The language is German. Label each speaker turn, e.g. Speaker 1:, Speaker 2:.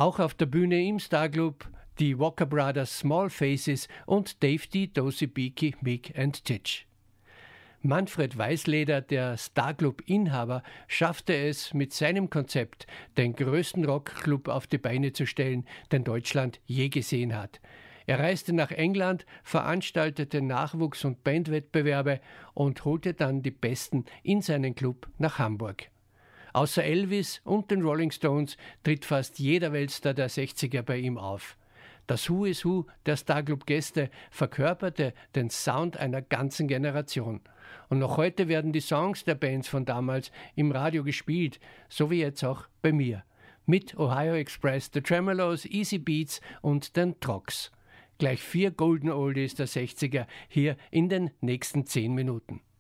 Speaker 1: Auch auf der Bühne im Starclub die Walker Brothers Small Faces und Dave D, Dozy Beaky, Mick and Titch. Manfred Weißleder, der Starclub-Inhaber, schaffte es mit seinem Konzept, den größten Rockclub auf die Beine zu stellen, den Deutschland je gesehen hat. Er reiste nach England, veranstaltete Nachwuchs- und Bandwettbewerbe und holte dann die Besten in seinen Club nach Hamburg. Außer Elvis und den Rolling Stones tritt fast jeder Weltstar der 60er bei ihm auf. Das Who is Who der Starclub-Gäste verkörperte den Sound einer ganzen Generation. Und noch heute werden die Songs der Bands von damals im Radio gespielt, so wie jetzt auch bei mir. Mit Ohio Express, The Tremolos, Easy Beats und den Trogs. Gleich 4 Golden Oldies der 60er hier in den nächsten 10 Minuten.